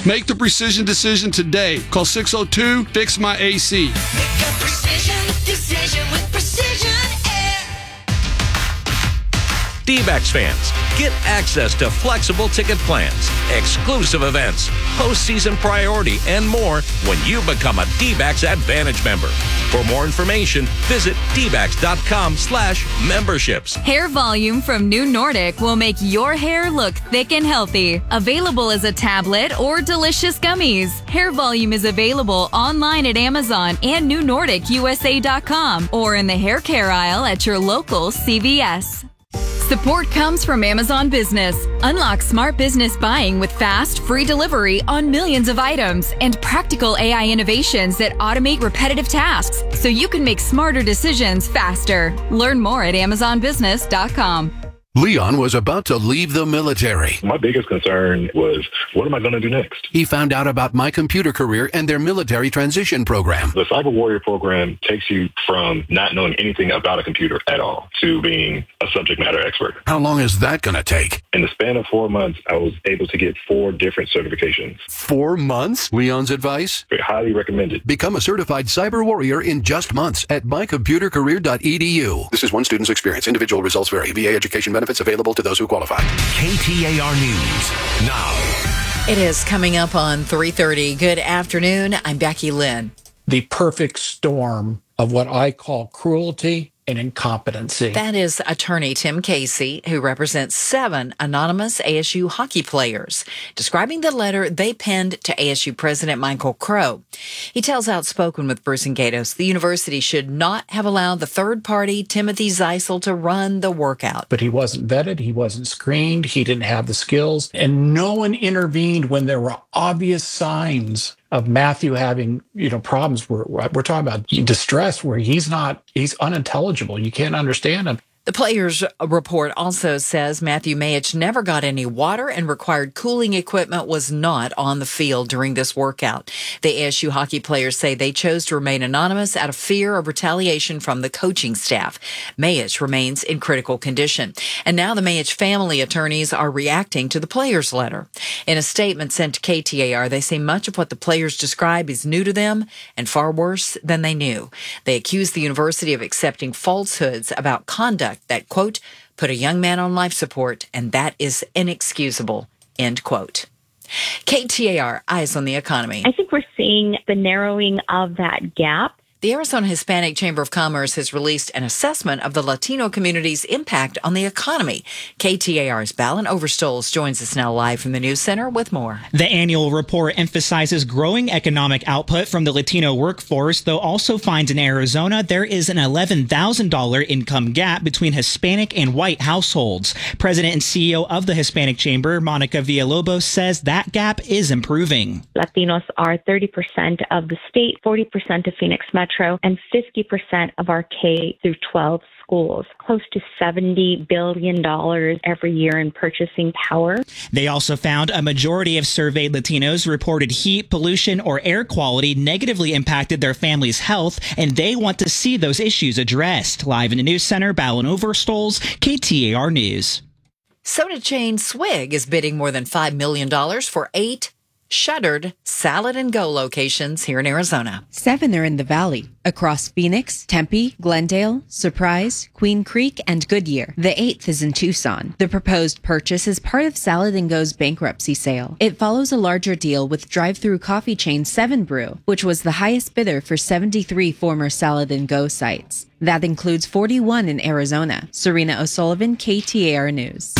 Make the precision decision today. Call 602-FIX-MY-AC. Make a precision decision with Precision Air. D-backs fans, get access to flexible ticket plans, exclusive events, postseason priority, and more when you become a D-backs Advantage member. For more information, visit dbacks.com/memberships. Hair volume from New Nordic will make your hair look thick and healthy. Available as a tablet or delicious gummies. Hair volume is available online at Amazon and NewNordicUSA.com or in the hair care aisle at your local CVS. Support comes from Amazon Business. Unlock smart business buying with fast, free delivery on millions of items and practical AI innovations that automate repetitive tasks so you can make smarter decisions faster. Learn more at AmazonBusiness.com. Leon was about to leave the military. My biggest concern was, what am I going to do next? He found out about My Computer Career and their military transition program. The Cyber Warrior program takes you from not knowing anything about a computer at all to being a subject matter expert. How long is that going to take? In the span of 4 months, I was able to get 4 different certifications. 4 months? Leon's advice? Highly recommended. Become a certified cyber warrior in just months at mycomputercareer.edu. This is one student's experience. Individual results vary. VA education benefits available to those who qualify. KTAR News now. It is coming up on 3:30. Good afternoon. I'm Becky Lynn. The perfect storm of what I call cruelty and incompetency. That is attorney Tim Casey, who represents 7 anonymous ASU hockey players, describing the letter they penned to ASU President Michael Crow. He tells Outspoken with Bruce and Gatos the university should not have allowed the third party, Timothy Zeisel, to run the workout. But he wasn't vetted, he wasn't screened, he didn't have the skills, and no one intervened when there were obvious signs of Matthew having, problems. We're talking about distress where he's unintelligible. You can't understand him. The players' report also says Matthew Mayich never got any water and required cooling equipment was not on the field during this workout. The ASU hockey players say they chose to remain anonymous out of fear of retaliation from the coaching staff. Mayich remains in critical condition. And now the Mayich family attorneys are reacting to the players' letter. In a statement sent to KTAR, they say much of what the players describe is new to them and far worse than they knew. They accuse the university of accepting falsehoods about conduct that, quote, put a young man on life support, and that is inexcusable, end quote. KTAR, Eyes on the Economy. I think we're seeing the narrowing of that gap. The Arizona Hispanic Chamber of Commerce has released an assessment of the Latino community's impact on the economy. KTAR's Balin Overstoles joins us now live from the News Center with more. The annual report emphasizes growing economic output from the Latino workforce, though also finds in Arizona there is an $11,000 income gap between Hispanic and white households. President and CEO of the Hispanic Chamber, Monica Villalobos, says that gap is improving. Latinos are 30% of the state, 40% of Phoenix Metro, and 50% of our K through 12 schools, close to $70 billion every year in purchasing power. They also found a majority of surveyed Latinos reported heat, pollution, or air quality negatively impacted their family's health, and they want to see those issues addressed. Live in the News Center, Balin Overstoles, KTAR News. Soda chain Swig is bidding more than $5 million for 8 shuttered Salad and Go locations here in Arizona. 7 are in the Valley, across Phoenix, Tempe, Glendale, Surprise, Queen Creek, and Goodyear. The 8th is in Tucson. The proposed purchase is part of Salad and Go's bankruptcy sale. It follows a larger deal with drive-through coffee chain 7 Brew, which was the highest bidder for 73 former Salad and Go sites. That includes 41 in Arizona. Serena O'Sullivan, KTAR News.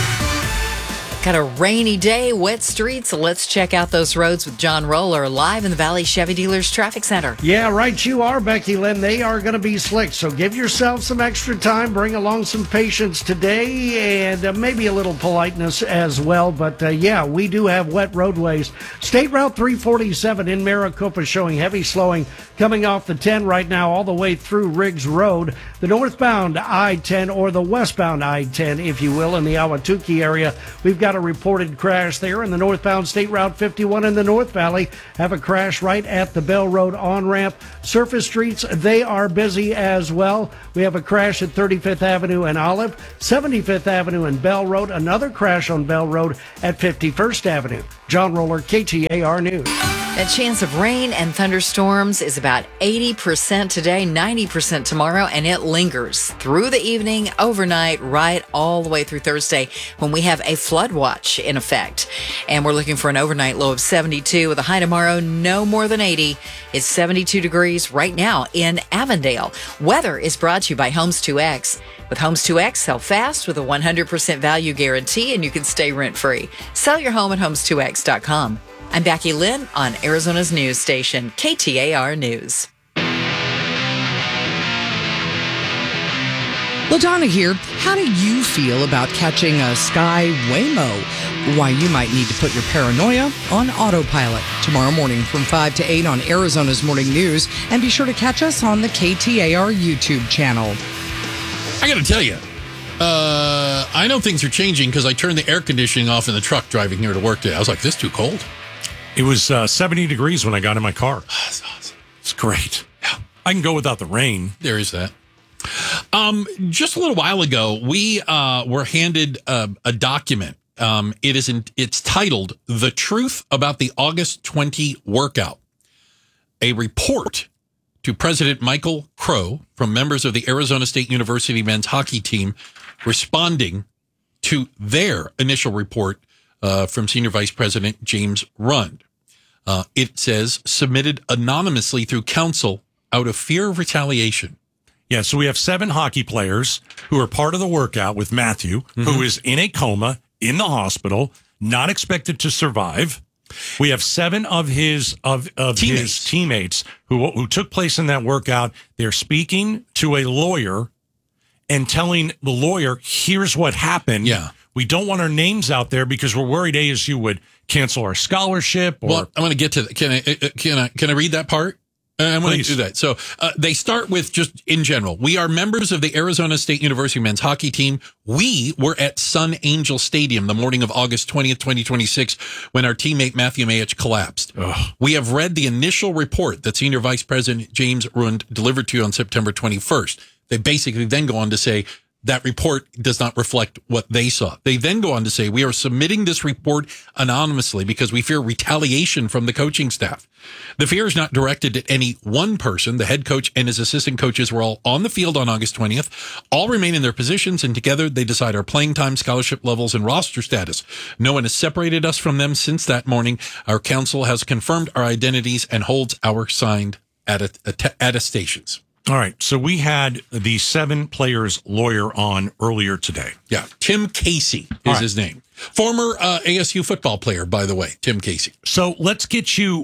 Got a rainy day, wet streets. Let's check out those roads with John Roller live in the Valley Chevy Dealers Traffic Center. Yeah, right you are, Becky Lynn. They are going to be slick, so give yourself some extra time. Bring along some patience today and maybe a little politeness as well. But, yeah, we do have wet roadways. State Route 347 in Maricopa showing heavy slowing coming off the 10 right now all the way through Riggs Road. The northbound I-10 or the westbound I-10, if you will, in the Ahwatukee area. We've got got a reported crash there in the northbound State Route 51 in the North Valley. Have a crash right at the Bell Road on-ramp. Surface streets, they are busy as well. We have a crash at 35th Avenue and Olive, 75th Avenue and Bell Road. Another crash on Bell Road at 51st Avenue. John Roller, KTAR News. A chance of rain and thunderstorms is about 80% today, 90% tomorrow, and it lingers through the evening, overnight, right all the way through Thursday when we have a flood watch in effect. And we're looking for an overnight low of 72 with a high tomorrow no more than 80. It's 72 degrees right now in Avondale. Weather is brought to you by Homes 2X. With Homes 2X, sell fast with a 100% value guarantee, and you can stay rent-free. Sell your home at homes2x.com. I'm Becky Lynn on Arizona's news station, KTAR News. LaDonna here. How do you feel about catching a Sky Waymo? Why you might need to put your paranoia on autopilot. Tomorrow morning from 5 to 8 on Arizona's Morning News. And be sure to catch us on the KTAR YouTube channel. I got to tell you, I know things are changing because I turned the air conditioning off in the truck driving here to work today. I was like, this is too cold. It was 70 degrees when I got in my car. That's awesome. It's great. Yeah. I can go without the rain. There is that. Just a little while ago, we were handed a document. It's titled "The Truth About the August 20 Workout," a report to President Michael Crow from members of the Arizona State University men's hockey team, responding to their initial report from Senior Vice President James Rund. It says, submitted anonymously through counsel out of fear of retaliation. Yeah, so we have 7 hockey players who are part of the workout with Matthew, who is in a coma in the hospital, not expected to survive. We have 7 of his teammates who took place in that workout. They're speaking to a lawyer and telling the lawyer, here's what happened. Yeah. We don't want our names out there because we're worried ASU would cancel our scholarship. Or, well, I'm going to get to that. Can I read that part? I'm going to do that. So they start with just in general. We are members of the Arizona State University men's hockey team. We were at Sun Angel Stadium the morning of August 20th, 2026, when our teammate Matthew Mayich collapsed. Ugh. We have read the initial report that Senior Vice President James Rund delivered to you on September 21st. They basically then go on to say that report does not reflect what they saw. They then go on to say, we are submitting this report anonymously because we fear retaliation from the coaching staff. The fear is not directed at any one person. The head coach and his assistant coaches were all on the field on August 20th. All remain in their positions, and together they decide our playing time, scholarship levels, and roster status. No one has separated us from them since that morning. Our council has confirmed our identities and holds our signed attestations. All right, so we had the 7 players' lawyer on earlier today. Yeah, Tim Casey is his name. Former ASU football player, by the way, Tim Casey. So let's get you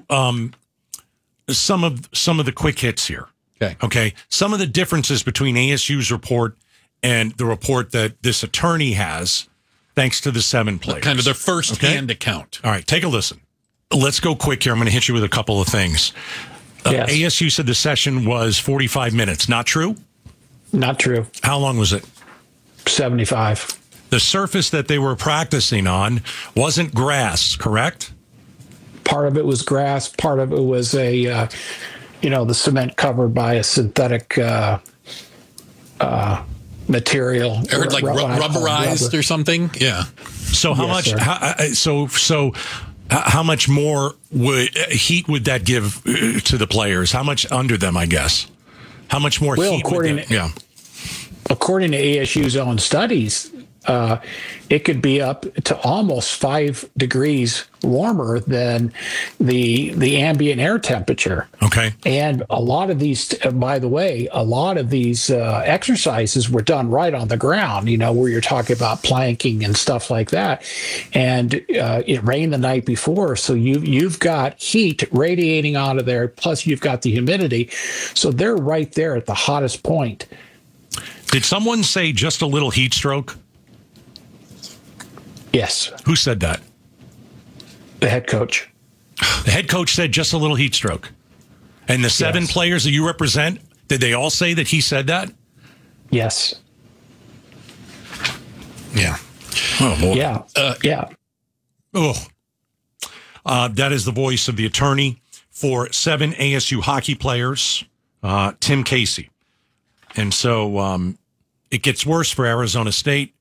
some of the quick hits here. Okay. Some of the differences between ASU's report and the report that this attorney has, thanks to the 7 players. Kind of their first-hand account. All right, take a listen. Let's go quick here. I'm going to hit you with a couple of things. Yes. ASU said the session was 45 minutes. Not true? Not true. How long was it? 75. The surface that they were practicing on wasn't grass, correct? Part of it was grass. Part of it was the cement covered by a synthetic material. I heard like rubberized or something. Yeah. So how much? How much more heat would that give to the players? How much under them, I guess? How much more heat would that? According to ASU's own studies, it could be up to almost 5 degrees warmer than the ambient air temperature. Okay. And a lot of these, by the way, exercises were done right on the ground, where you're talking about planking and stuff like that. And it rained the night before, so you've got heat radiating out of there, plus you've got the humidity. So they're right there at the hottest point. Did someone say just a little heat stroke? Yes. Who said that? The head coach. The head coach said just a little heat stroke. And the 7 players that you represent, did they all say that he said that? Yes. Yeah. Oh, boy. Yeah. That is the voice of the attorney for 7 ASU hockey players, Tim Casey. And so it gets worse for Arizona State.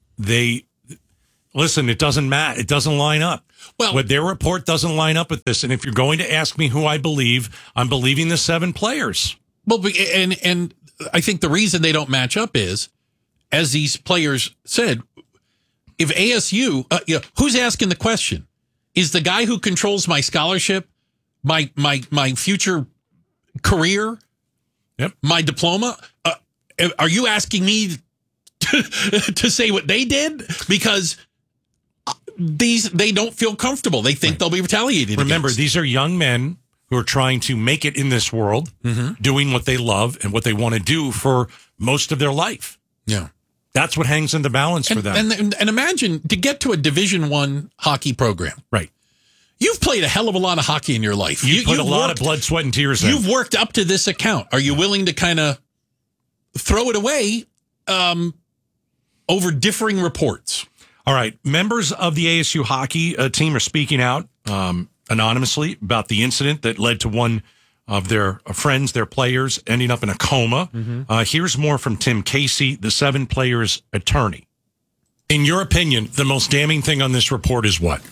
Listen, it doesn't matter. It doesn't line up. Well, what their report doesn't line up with this. And if you're going to ask me who I believe, I'm believing the 7 players. Well, and I think the reason they don't match up is, as these players said, if ASU, who's asking the question? Is the guy who controls my scholarship, my future career, my diploma? Are you asking me to say what they did? Because they don't feel comfortable. They think they'll be retaliated Remember, against. these are young men who are trying to make it in this world, doing what they love and what they want to do for most of their life. Yeah. That's what hangs in the balance for them. And imagine to get to a Division I hockey program. Right. You've played a hell of a lot of hockey in your life. You put a lot of blood, sweat, and tears in. You've worked up to this account. Are you willing to kind of throw it away over differing reports? All right. Members of the ASU hockey team are speaking out anonymously about the incident that led to one of their friends, their players, ending up in a coma. Here's more from Tim Casey, the 7 players' attorney. In your opinion, the most damning thing on this report is what?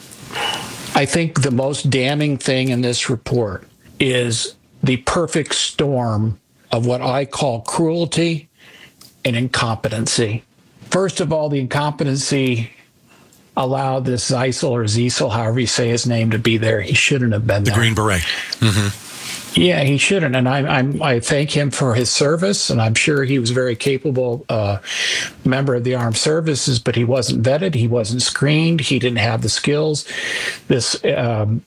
I think the most damning thing in this report is the perfect storm of what I call cruelty and incompetency. First of all, the incompetency allowed this Zeisel or Ziesel, however you say his name, to be there. He shouldn't have been there. The Green Beret. Yeah, he shouldn't. And I thank him for his service, and I'm sure he was a very capable member of the armed services, but he wasn't vetted. He wasn't screened. He didn't have the skills. And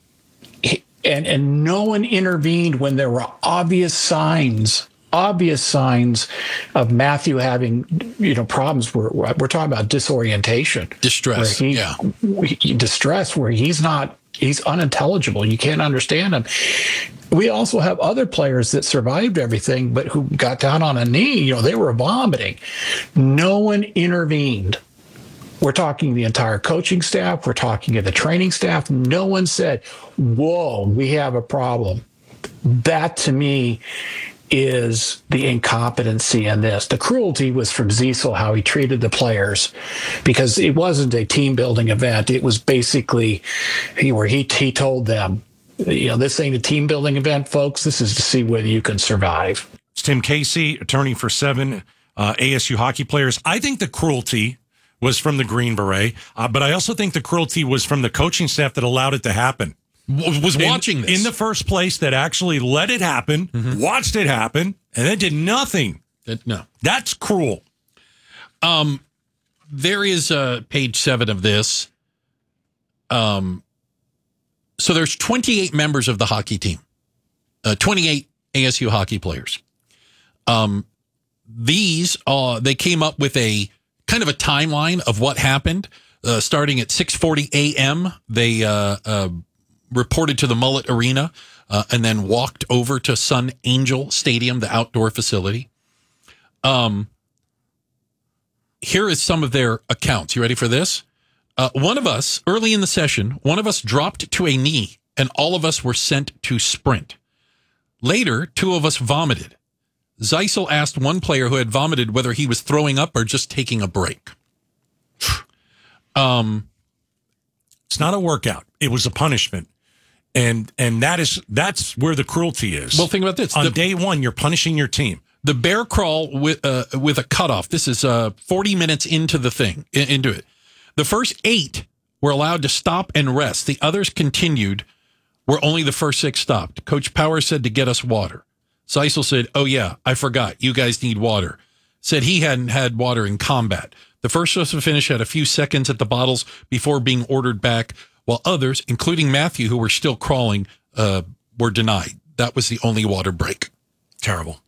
no one intervened when there were obvious signs of Matthew having, problems. We're talking about disorientation, distress, distress, where he's unintelligible. You can't understand him. We also have other players that survived everything, but who got down on a knee. They were vomiting. No one intervened. We're talking the entire coaching staff. We're talking to the training staff. No one said, whoa, we have a problem. That, to me, is the incompetency in this. The cruelty was from Ziesel, how he treated the players, because it wasn't a team building event. It was basically where he told them, this ain't a team building event, folks. This is to see whether you can survive. It's Tim Casey, attorney for 7 ASU hockey players. I think the cruelty was from the Green Beret, but I also think the cruelty was from the coaching staff that allowed it to happen. Was watching this in the first place, that actually let it happen, watched it happen, and then did nothing. No, that's cruel. There is page 7 of this. So there's 28 members of the hockey team, 28 ASU hockey players. These they came up with a kind of a timeline of what happened. Starting at 6:40 a.m., they reported to the Mullet Arena and then walked over to Sun Angel Stadium, the outdoor facility. Here is some of their accounts. You ready for this? One of us, early in the session, one of us dropped to a knee and all of us were sent to sprint. Later, 2 of us vomited. Zeisel asked one player who had vomited whether he was throwing up or just taking a break. It's not a workout. It was a punishment. And that's where the cruelty is. Well, think about this. On day 1, you're punishing your team. The bear crawl with a cutoff. This is 40 minutes into the thing, into it. The first 8 were allowed to stop and rest. The others continued where only the first 6 stopped. Coach Power said to get us water. Zeisel said, oh, yeah, I forgot. You guys need water. Said he hadn't had water in combat. The first to finish had a few seconds at the bottles before being ordered back, while others, including Matthew, who were still crawling, were denied. That was the only water break. Terrible.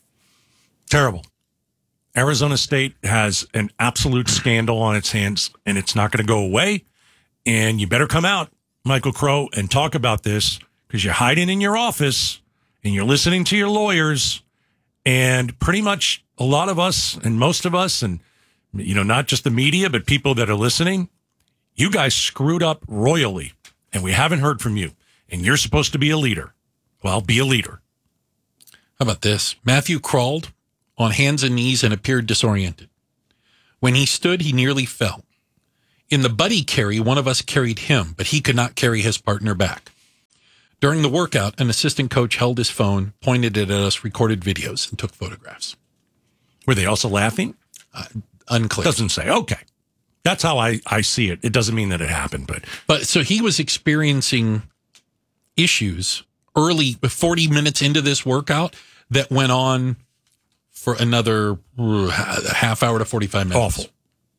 Arizona State has an absolute scandal on its hands, and it's not going to go away. And you better come out, Michael Crow, and talk about this, because you're hiding in your office and you're listening to your lawyers, and pretty much a lot of us and most of us and not just the media, but people that are listening, you guys screwed up royally, and we haven't heard from you. And you're supposed to be a leader. Well, be a leader. How about this? Matthew crawled on hands and knees and appeared disoriented. When he stood, he nearly fell. In the buddy carry, one of us carried him, but he could not carry his partner back. During the workout, an assistant coach held his phone, pointed it at us, recorded videos, and took photographs. Were they also laughing? Unclear. Doesn't say. Okay. That's how I see it. It doesn't mean that it happened, But so he was experiencing issues early, 40 minutes into this workout, that went on for another half hour to 45 minutes. Awful.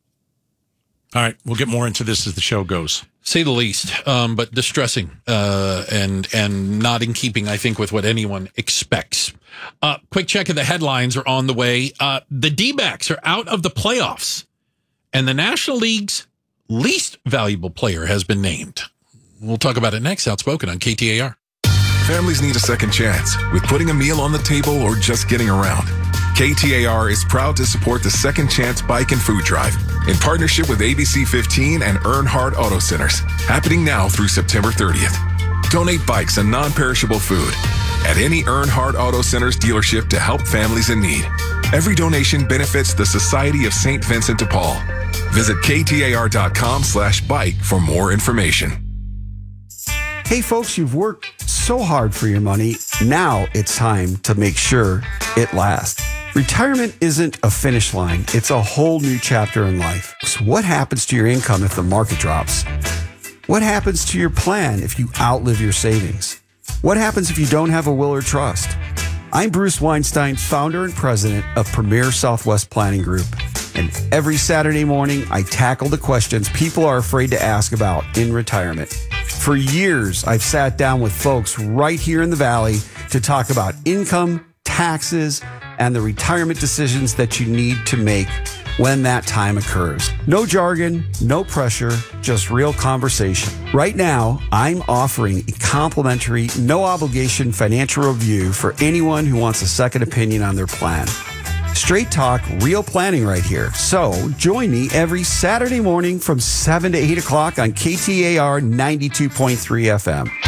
All right, we'll get more into this as the show goes. Say the least, but distressing and not in keeping, I think, with what anyone expects. Quick check of the headlines are on the way. The D-backs are out of the playoffs, and the National League's least valuable player has been named. We'll talk about it next. Outspoken on KTAR. Families need a second chance with putting a meal on the table or just getting around. KTAR is proud to support the Second Chance Bike and Food Drive in partnership with ABC 15 and Earnhardt Auto Centers, happening now through September 30th. Donate bikes and non-perishable food at any Earnhardt Auto Centers dealership to help families in need. Every donation benefits the Society of St. Vincent de Paul. Visit KTAR.com/bike for more information. Hey folks, you've worked so hard for your money. Now it's time to make sure it lasts. Retirement isn't a finish line. It's a whole new chapter in life. So what happens to your income if the market drops? What happens to your plan if you outlive your savings? What happens if you don't have a will or trust? I'm Bruce Weinstein, founder and president of Premier Southwest Planning Group. And every Saturday morning, I tackle the questions people are afraid to ask about in retirement. For years, I've sat down with folks right here in the Valley to talk about income, taxes, and the retirement decisions that you need to make when that time occurs. No jargon, no pressure, just real conversation. Right now, I'm offering a complimentary, no obligation financial review for anyone who wants a second opinion on their plan. Straight talk, real planning right here. So join me every Saturday morning from 7 to 8 o'clock on KTAR 92.3 FM.